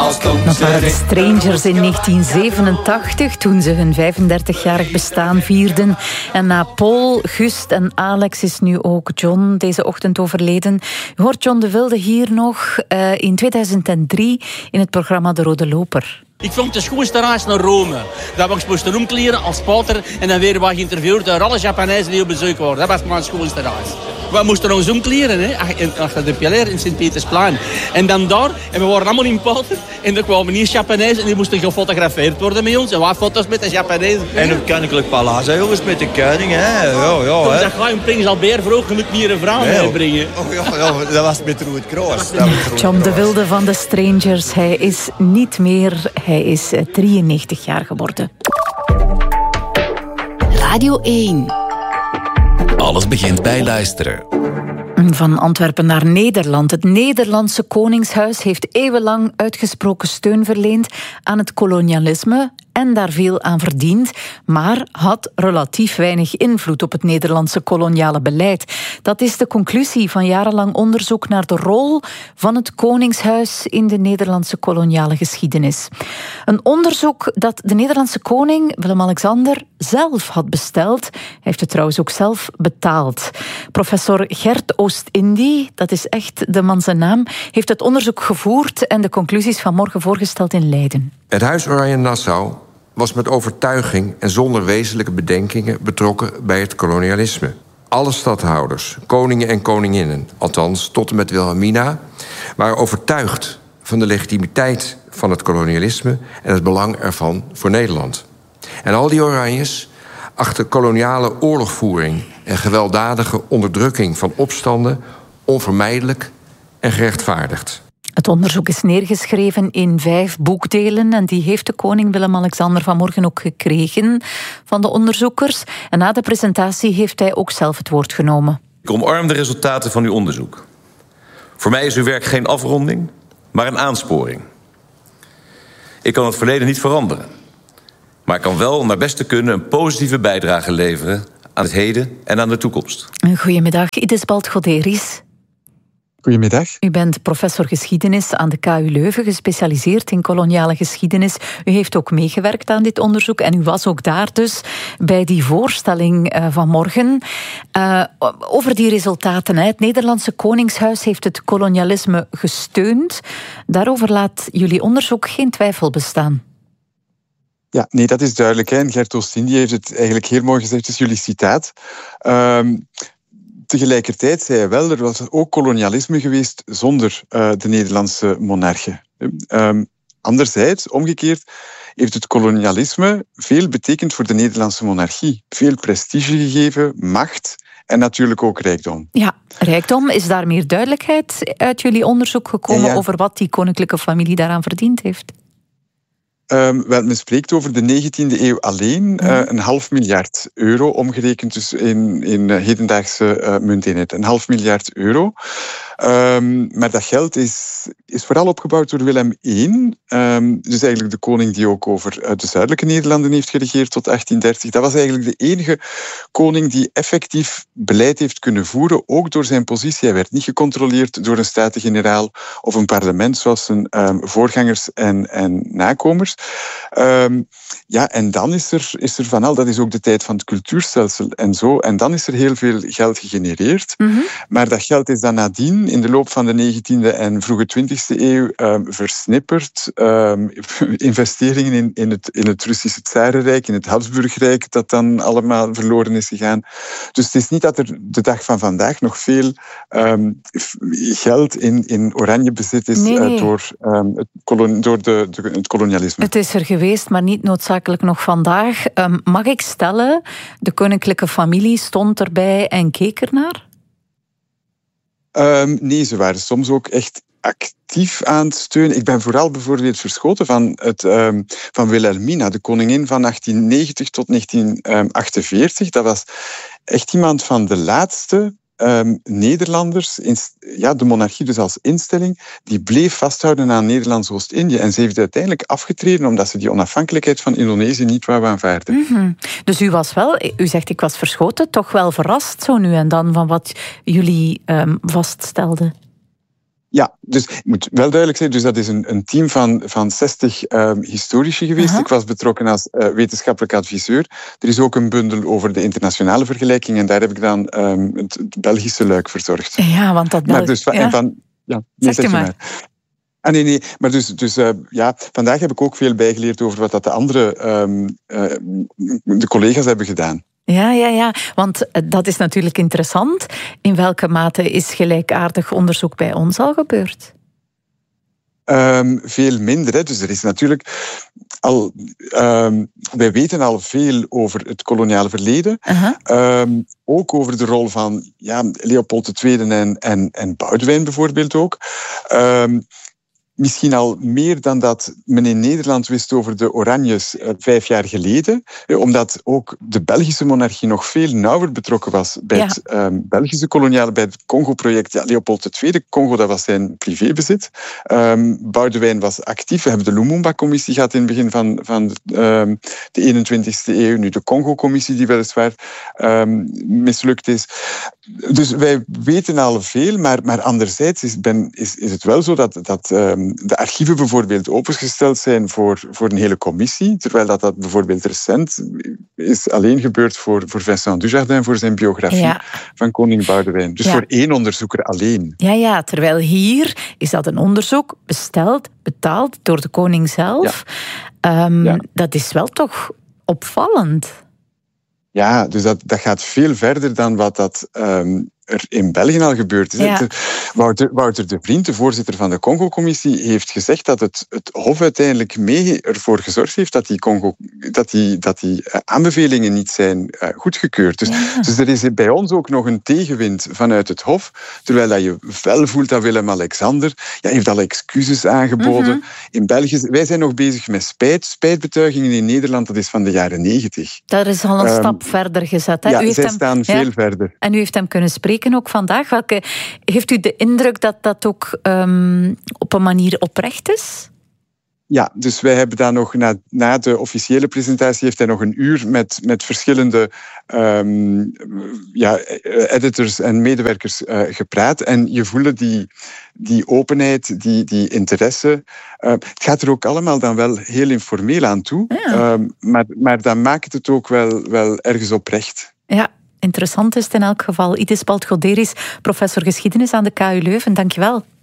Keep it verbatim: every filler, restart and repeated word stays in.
als Dat waren de Strangers in negentien zevenentachtig, toen ze hun vijfendertigjarig bestaan vierden. En na Paul, Gust en Alex is nu ook John deze ochtend overleden. U hoort John de Wilde hier nog uh, in tweeduizend drie in het programma De Rode Loper. Ik vond de schoonste reis naar Rome. Dat we moesten omkleden als pater en dan weer wat geïnterviewd door alle Japanezen die op bezoek waren. Dat was mijn schoonste reis. We moesten ons omkleden, hè, achter de Pilaire in Sint-Petersplein. En dan daar, en we waren allemaal in pater, en er kwamen niet Japanezen en die moesten gefotografeerd worden met ons. En wij foto's met de Japanezen. En op Koninklijk Palace, hè, jongens, met de koning, hè. Ja, ja, toen hè. zag hij een prins Albert vroeg, je moet hier een vrouw Ja. meebrengen. Oh, ja, ja, dat was met Rood Kruis. John de Wilde van de Strangers, hij is niet meer, hij is drieënnegentig jaar geworden. Radio één. Alles begint bij luisteren. Van Antwerpen naar Nederland. Het Nederlandse Koningshuis heeft eeuwenlang uitgesproken steun verleend aan het kolonialisme en daar veel aan verdiend, maar had relatief weinig invloed op het Nederlandse koloniale beleid. Dat is de conclusie van jarenlang onderzoek naar de rol van het Koningshuis in de Nederlandse koloniale geschiedenis. Een onderzoek dat de Nederlandse koning, Willem-Alexander, zelf had besteld. Hij heeft het trouwens ook zelf betaald. Professor Gert Oost-Indie, dat is echt de man zijn naam, heeft het onderzoek gevoerd en de conclusies van morgen voorgesteld in Leiden. Het Huis Oranje-Nassau was met overtuiging en zonder wezenlijke bedenkingen betrokken bij het kolonialisme. Alle stadhouders, koningen en koninginnen, althans tot en met Wilhelmina, waren overtuigd van de legitimiteit van het kolonialisme en het belang ervan voor Nederland. En al die Oranjes achten koloniale oorlogvoering en gewelddadige onderdrukking van opstanden onvermijdelijk en gerechtvaardigd. Het onderzoek is neergeschreven in vijf boekdelen en die heeft de koning Willem-Alexander vanmorgen ook gekregen van de onderzoekers. En na de presentatie heeft hij ook zelf het woord genomen. Ik omarm de resultaten van uw onderzoek. Voor mij is uw werk geen afronding, maar een aansporing. Ik kan het verleden niet veranderen, maar ik kan wel naar beste kunnen een positieve bijdrage leveren aan het heden en aan de toekomst. Goedemiddag, Idesbald Goderis. Goedemiddag. U bent professor geschiedenis aan de K U Leuven, gespecialiseerd in koloniale geschiedenis. U heeft ook meegewerkt aan dit onderzoek en u was ook daar dus bij die voorstelling uh, van morgen. Uh, over die resultaten. Hè. Het Nederlandse Koningshuis heeft het kolonialisme gesteund. Daarover laat jullie onderzoek geen twijfel bestaan. Ja, nee, dat is duidelijk. Hè. En Gert Oost-Indie heeft het eigenlijk heel mooi gezegd, dus jullie citaat. Um, Tegelijkertijd zei hij wel, er was ook kolonialisme geweest zonder uh, de Nederlandse monarchen. Um, anderzijds, omgekeerd, heeft het kolonialisme veel betekend voor de Nederlandse monarchie. Veel prestige gegeven, macht en natuurlijk ook rijkdom. Ja, rijkdom. Is daar meer duidelijkheid uit jullie onderzoek gekomen ja, ja. over wat die koninklijke familie daaraan verdiend heeft? Um, wel, men spreekt over de negentiende eeuw alleen mm. uh, een half miljard euro, omgerekend dus in, in uh, hedendaagse uh, munteenheid. Een half miljard euro. Um, maar dat geld is, is vooral opgebouwd door Willem de Eerste. Um, dus eigenlijk de koning die ook over uh, de zuidelijke Nederlanden heeft geregeerd tot achttien dertig. Dat was eigenlijk de enige koning die effectief beleid heeft kunnen voeren, ook door zijn positie. Hij werd niet gecontroleerd door een Staten-Generaal of een parlement, zoals zijn um, voorgangers en, en nakomers. Um, ja, en dan is er, is er van al, dat is ook de tijd van het cultuurstelsel en zo, en dan is er heel veel geld gegenereerd. Mm-hmm. Maar dat geld is dan nadien in de loop van de negentiende en vroege twintigste eeuw um, versnipperd. Um, investeringen in, in, het, in het Russische Tsarenrijk, in het Habsburgrijk, dat dan allemaal verloren is gegaan. Dus het is niet dat er de dag van vandaag nog veel um, geld in, in oranje bezit is nee, nee. Uh, door, um, het, kolon, door de, de, het kolonialisme. Het is er geweest, maar niet noodzakelijk nog vandaag. Um, mag ik stellen, de koninklijke familie stond erbij en keek ernaar? Um, nee, ze waren soms ook echt actief aan het steunen. Ik ben vooral bijvoorbeeld verschoten van, het, um, van Wilhelmina, de koningin van achttien negentig tot negentien achtenveertig. Dat was echt iemand van de laatste um, Nederlanders, in, ja, de monarchie dus als instelling, die bleef vasthouden aan Nederlands Oost-Indië. En ze heeft uiteindelijk afgetreden omdat ze die onafhankelijkheid van Indonesië niet wou aanvaarden. Mm-hmm. Dus u was wel, u zegt ik was verschoten, toch wel verrast zo nu en dan van wat jullie um, vaststelden? Ja, dus ik moet wel duidelijk zijn, dus dat is een, een team van, van zestig um, historici geweest. Uh-huh. Ik was betrokken als uh, wetenschappelijk adviseur. Er is ook een bundel over de internationale vergelijking en daar heb ik dan um, het, het Belgische luik verzorgd. Ja, want dat België... Dus van, ja. van, ja, nee, zeg je maar. maar. Ah, nee, nee, maar dus, dus uh, ja, vandaag heb ik ook veel bijgeleerd over wat dat de andere um, uh, de collega's hebben gedaan. Ja, ja, ja, want dat is natuurlijk interessant. In welke mate is gelijkaardig onderzoek bij ons al gebeurd? Um, veel minder. Hè. Dus er is natuurlijk al... Um, wij weten al veel over het koloniale verleden. Uh-huh. Um, ook over de rol van ja, Leopold de Tweede en, en, en Boudewijn bijvoorbeeld ook. Um, Misschien al meer dan dat men in Nederland wist over de Oranjes uh, vijf jaar geleden. Eh, omdat ook de Belgische monarchie nog veel nauwer betrokken was bij ja. het um, Belgische koloniale, bij het Congo-project. Ja, Leopold de Tweede, Congo, dat was zijn privébezit. Um, Boudewijn was actief. We hebben de Lumumba-commissie gehad in het begin van, van de, um, de eenentwintigste eeuw. Nu de Congo-commissie die weliswaar um, mislukt is. Dus wij weten al veel, maar, maar anderzijds is, ben, is, is het wel zo dat... dat um, de archieven bijvoorbeeld opengesteld zijn voor, voor een hele commissie, terwijl dat, dat bijvoorbeeld recent is alleen gebeurd voor, voor Vincent Dujardin, voor zijn biografie ja. van koning Boudewijn. Dus ja. voor één onderzoeker alleen. Ja, ja, terwijl hier is dat een onderzoek besteld, betaald door de koning zelf. Ja. Um, ja. Dat is wel toch opvallend. Ja, dus dat, dat gaat veel verder dan wat dat... Um, er in België al gebeurd is. Ja. Wouter, Wouter de Vriend, de voorzitter van de Congo-commissie, heeft gezegd dat het, het Hof uiteindelijk mee ervoor gezorgd heeft dat die, Congo, dat die, dat die aanbevelingen niet zijn uh, goedgekeurd. Dus, ja. dus er is bij ons ook nog een tegenwind vanuit het Hof, terwijl dat je wel voelt dat Willem-Alexander ja, heeft al excuses aangeboden. Mm-hmm. In België, wij zijn nog bezig met spijt. Spijtbetuigingen in Nederland, dat is van de jaren negentig. Dat is al een um, stap verder gezet. Hè? Ja, u heeft zij hem, staan ja, veel verder. En u heeft hem kunnen spreken ook vandaag. Welke, heeft u de indruk dat dat ook um, op een manier oprecht is? Ja, dus wij hebben daar nog, na, na de officiële presentatie, heeft hij nog een uur met, met verschillende um, ja, editors en medewerkers uh, gepraat. En je voelde die, die openheid, die, die interesse. Uh, het gaat er ook allemaal dan wel heel informeel aan toe. Ja. Um, maar, maar dan maakt het ook wel, wel ergens oprecht. Ja. Interessant is het in elk geval. Ides Baltgoderis, professor geschiedenis aan de K U Leuven. Dank je wel.